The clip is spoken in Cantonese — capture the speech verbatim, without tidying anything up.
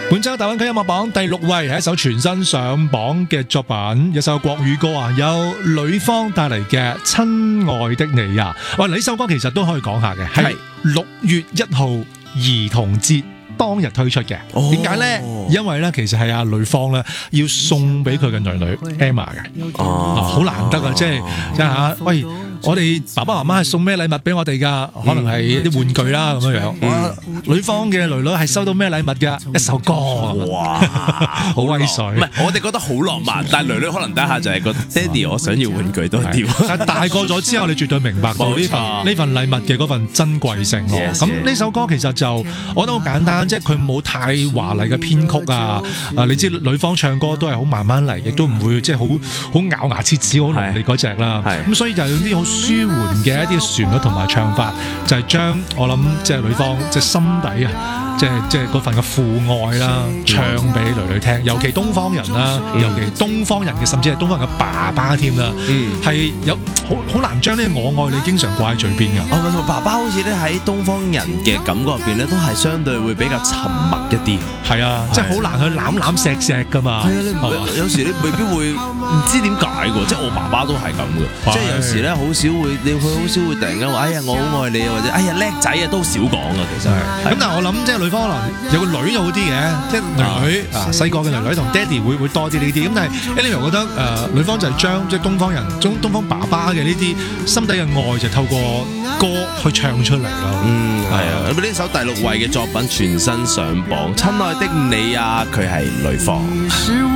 本周大灣區音樂榜第六位係一首全新上榜嘅作品，一首國語歌啊，由呂方帶嚟嘅《親愛的你》啊。喂，呢首歌其實都可以講下嘅，係六月一號兒童節當日推出嘅。點解咧？因為咧，其實係阿呂方咧要送俾佢嘅女女 Emma 嘅。哦，好難得啊！即係即係吓，喂，我哋爸爸媽媽係送咩禮物俾我哋噶？可能係啲玩具啦咁樣樣。哇！呂方嘅女女係收到咩禮物噶？一首歌。哇！好威水。 唔係，我哋覺得好浪漫，但係女女可能第一下就係個爹哋，我想要玩具多啲。 但係大個咗之後，你絕對明白到呢份呢份禮物嘅嗰份珍貴性咯。咁呢首歌其實就我覺得好簡單，即係佢冇太華麗嘅編曲啊。啊，你知呂方唱歌都係好慢慢嚟，亦都唔會即係好好咬牙切齒、好濃烈嗰隻啦。咁所以就用啲好舒緩嘅一啲旋律同埋唱法，就係將我諗即係呂方即係心底啊。即係即係嗰份嘅父愛啦，唱俾女女聽，尤其東方人啦，嗯、尤其東方人嘅，甚至係東方人嘅爸爸添啦，係、嗯、有好好難將呢個我愛你經常掛喺嘴邊㗎。 我覺得爸爸好似咧喺東方人嘅感覺入邊咧，都係相對會比較沉默一啲。係啊， 即係好難去攬攬錫錫㗎嘛。 係啊，你有時你未必會唔知點解㗎，即係我爸爸都係咁嘅。即係有時咧好少會，你佢好少會突然間話，哎呀我好愛你啊，或者哎呀叻仔啊，都少講㗎其實。 咁但係我諗即係呂方可能有個女就好啲嘅，即係女女啊細個嘅女女同爹哋會會多啲呢啲。咁但係 anyway 我覺得誒呂方就係將即係東方人中東方爸爸嘅呢啲心底嘅愛就透過歌去唱出嚟咯。 嗯，係啊，咁呢首第六位嘅作品全新上榜，親愛的你啊，佢係呂方。